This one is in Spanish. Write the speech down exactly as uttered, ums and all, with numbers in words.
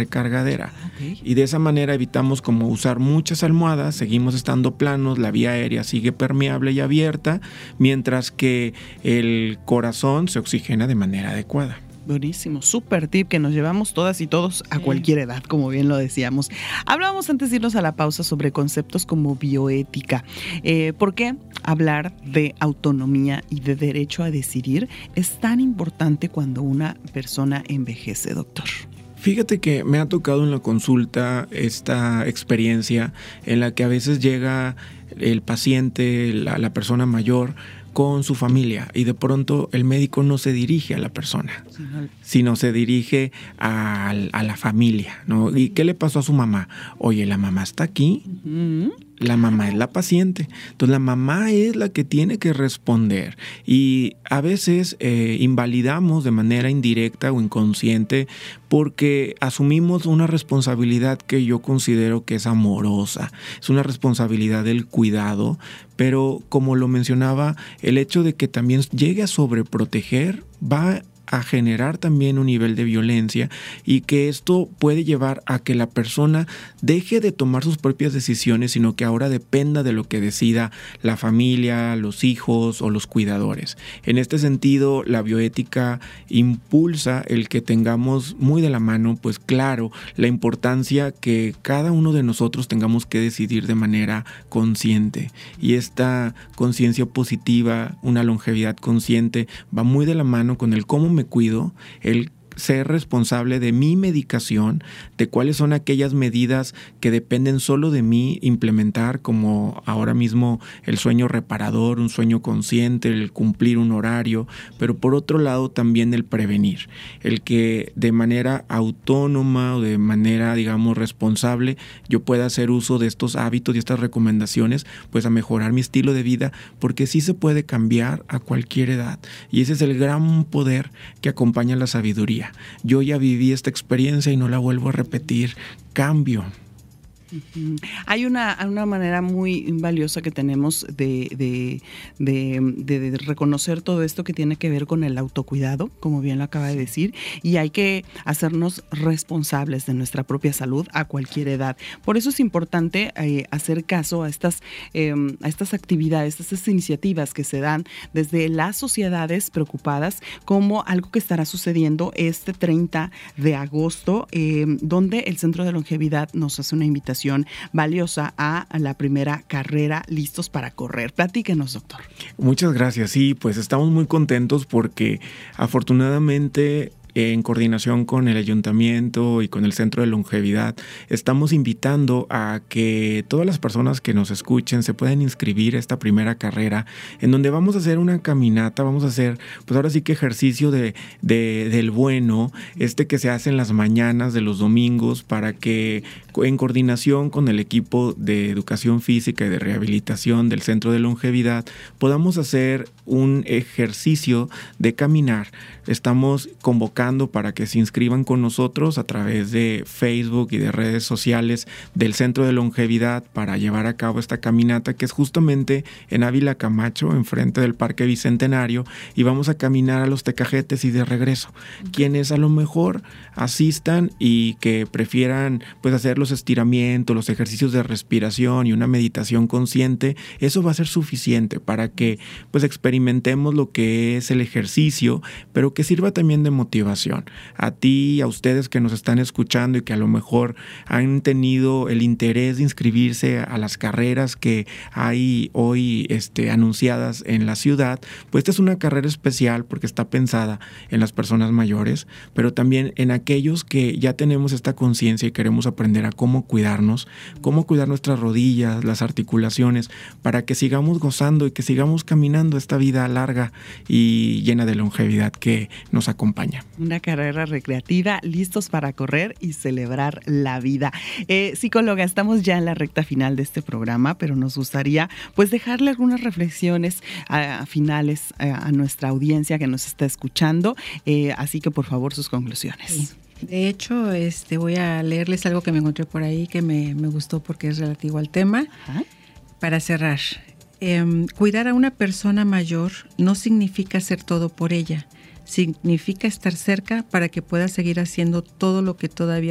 recargadera. Okay. Y de esa manera evitamos como usar muchas almohadas, seguimos estando planos, la vía aérea sigue permeable y abierta, mientras que el corazón se oxigena de manera adecuada. Buenísimo, súper tip que nos llevamos todas y todos a cualquier edad, como bien lo decíamos. Hablábamos antes de irnos a la pausa sobre conceptos como bioética. Eh, ¿Por qué hablar de autonomía y de derecho a decidir es tan importante cuando una persona envejece, doctor? Fíjate que me ha tocado en la consulta esta experiencia en la que a veces llega el paciente, la, la persona mayor, con su familia y de pronto el médico no se dirige a la persona, sí, no. sino se dirige a, a la familia, ¿no? ¿Y qué le pasó a su mamá? Oye, la mamá está aquí. Uh-huh. La mamá es la paciente, entonces la mamá es la que tiene que responder y a veces eh, invalidamos de manera indirecta o inconsciente porque asumimos una responsabilidad que yo considero que es amorosa, es una responsabilidad del cuidado, pero como lo mencionaba, el hecho de que también llegue a sobreproteger va a generar también un nivel de violencia y que esto puede llevar a que la persona deje de tomar sus propias decisiones, sino que ahora dependa de lo que decida la familia, los hijos o los cuidadores. En este sentido, la bioética impulsa el que tengamos muy de la mano, pues claro, la importancia que cada uno de nosotros tengamos que decidir de manera consciente. Y esta conciencia positiva, una longevidad consciente, va muy de la mano con el cómo me cuido, el ser responsable de mi medicación, de cuáles son aquellas medidas que dependen solo de mí implementar, como ahora mismo el sueño reparador, un sueño consciente, el cumplir un horario, pero por otro lado también el prevenir, el que de manera autónoma o de manera, digamos, responsable, yo pueda hacer uso de estos hábitos y estas recomendaciones, pues a mejorar mi estilo de vida, porque sí se puede cambiar a cualquier edad, y ese es el gran poder que acompaña la sabiduría. Yo ya viví esta experiencia y no la vuelvo a repetir. Cambio. Uh-huh. Hay una, una manera muy valiosa que tenemos de, de, de, de, de reconocer todo esto que tiene que ver con el autocuidado, como bien lo acaba de decir, y hay que hacernos responsables de nuestra propia salud a cualquier edad. Por eso es importante eh, hacer caso a estas, eh, a estas actividades, a estas iniciativas que se dan desde las sociedades preocupadas, como algo que estará sucediendo este treinta de agosto, eh, donde el Centro de Longevidad nos hace una invitación valiosa a la primera carrera Listos para Correr. Platíquenos, doctor. Muchas gracias. Sí, pues estamos muy contentos porque afortunadamente en coordinación con el ayuntamiento y con el Centro de Longevidad, estamos invitando a que todas las personas que nos escuchen se puedan inscribir a esta primera carrera, en donde vamos a hacer una caminata, vamos a hacer, pues ahora sí que ejercicio de, de, del bueno, este que se hace en las mañanas de los domingos, para que en coordinación con el equipo de educación física y de rehabilitación del Centro de Longevidad podamos hacer un ejercicio de caminar. Estamos convocando para que se inscriban con nosotros a través de Facebook y de redes sociales del Centro de Longevidad para llevar a cabo esta caminata, que es justamente en Ávila Camacho, enfrente del Parque Bicentenario, y vamos a caminar a Los Tecajetes y de regreso. Quienes a lo mejor asistan y que prefieran pues hacer los estiramientos, los ejercicios de respiración y una meditación consciente, eso va a ser suficiente para que pues experimentemos lo que es el ejercicio, pero que sirva también de motivación. A ti, a ustedes que nos están escuchando y que a lo mejor han tenido el interés de inscribirse a las carreras que hay hoy este, anunciadas en la ciudad, pues esta es una carrera especial porque está pensada en las personas mayores, pero también en aquellos que ya tenemos esta conciencia y queremos aprender a cómo cuidarnos, cómo cuidar nuestras rodillas, las articulaciones, para que sigamos gozando y que sigamos caminando esta vida larga y llena de longevidad que nos acompaña. Una carrera recreativa, listos para correr y celebrar la vida. Eh, psicóloga, estamos ya en la recta final de este programa, pero nos gustaría pues dejarle algunas reflexiones uh, finales uh, a nuestra audiencia que nos está escuchando, eh, así que por favor sus conclusiones. Sí. De hecho, este, voy a leerles algo que me encontré por ahí que me, me gustó porque es relativo al tema. Ajá. Para cerrar, eh, cuidar a una persona mayor no significa hacer todo por ella. Significa estar cerca para que pueda seguir haciendo todo lo que todavía